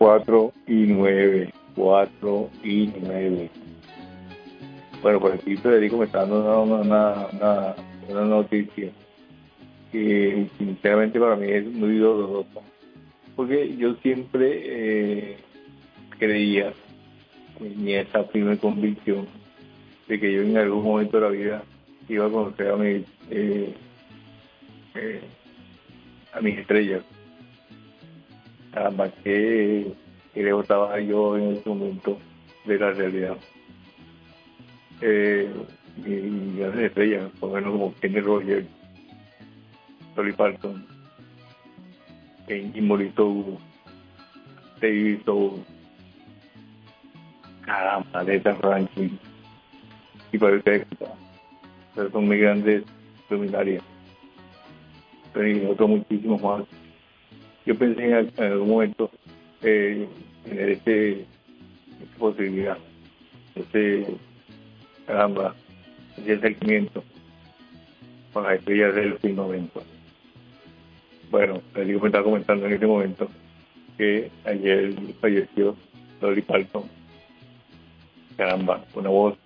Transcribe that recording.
4 y 9. Bueno, por aquí Federico me está dando una noticia que sinceramente para mí es muy dolorosa, porque yo siempre creía, tenía esa firme convicción de que yo en algún momento de la vida iba a conocer a mis estrellas. Caramba, que lejos estaba yo en ese momento de la realidad. Y grandes estrellas, por lo menos como Kenny Rogers, Dolly Parton, Jim Morrison, David Soul, caramba, de Aretha Franklin y para ustedes, pero son muy grandes luminarias, pero y otros muchísimos más. Yo pensé en algún momento tener esta posibilidad, caramba, ese sentimiento con las estrellas del firmamento. Bueno, le digo, me estaba comentando en este momento que ayer falleció Dolly Parton. Caramba, una voz